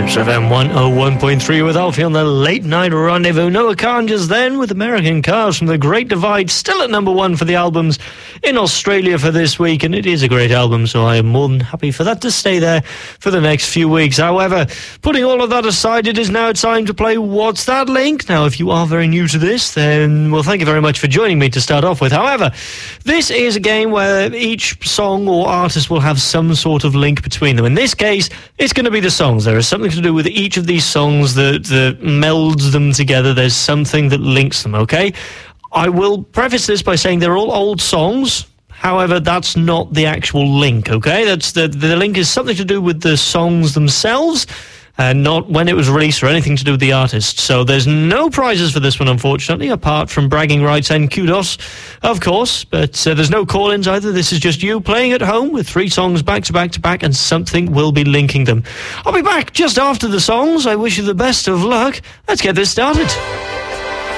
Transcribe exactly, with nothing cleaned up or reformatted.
F M one oh one point three with Alfie on the Late Night Rendezvous. Noah Khan just then with American Cars from the Great Divide, still at number one for the albums in Australia for this week, and it is a great album, so I am more than happy for that to stay there for the next few weeks. However, putting all of that aside, it is now time to play What's That Link? Now, if you are very new to this, then, well, thank you very much for joining me to start off with. However, this is a game where each song or artist will have some sort of link between them. In this case, it's going to be the songs. There is something to do with each of these songs that, that melds them together. There's something that links them, okay? I will preface this by saying they're all old songs. However, that's not the actual link, okay? That's the, the link is something to do with the songs themselves, and not when it was released or anything to do with the artist. So there's no prizes for this one, unfortunately, apart from bragging rights and kudos, of course. But uh, there's no call-ins either. This is just you playing at home with three songs back to back to back, and something will be linking them. I'll be back just after the songs. I wish you the best of luck. Let's get this started.